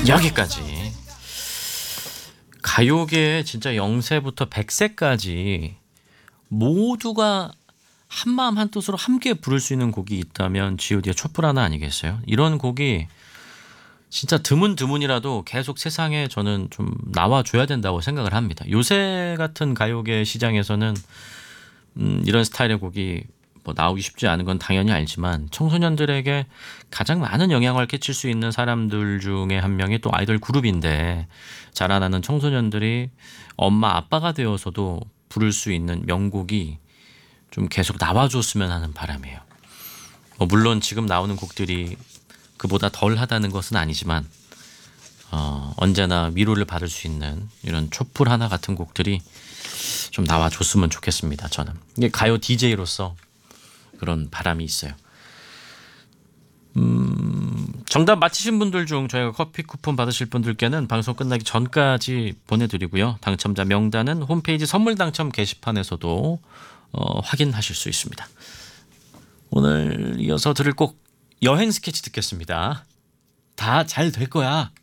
여기까지. 가요계의 진짜 0세부터 100세까지 모두가 한마음 한뜻으로 함께 부를 수 있는 곡이 있다면 G.O.D의 촛불 하나 아니겠어요? 이런 곡이 진짜 드문드문이라도 계속 세상에 저는 좀 나와줘야 된다고 생각을 합니다. 요새 같은 가요계 시장에서는 이런 스타일의 곡이 뭐 나오기 쉽지 않은 건 당연히 알지만 청소년들에게 가장 많은 영향을 끼칠 수 있는 사람들 중에 한 명이 또 아이돌 그룹인데, 자라나는 청소년들이 엄마 아빠가 되어서도 부를 수 있는 명곡이 좀 계속 나와줬으면 하는 바람이에요. 물론 지금 나오는 곡들이 그보다 덜 하다는 것은 아니지만 언제나 위로를 받을 수 있는 이런 촛불 하나 같은 곡들이 좀 나와줬으면 좋겠습니다. 저는 이게 가요 DJ로서 그런 바람이 있어요. 정답 맞히신 분들 중 저희가 커피 쿠폰 받으실 분들께는 방송 끝나기 전까지 보내드리고요. 당첨자 명단은 홈페이지 선물 당첨 게시판에서도 확인하실 수 있습니다. 오늘 이어서 들을 곡 여행 스케치 듣겠습니다. 다 잘 될 거야.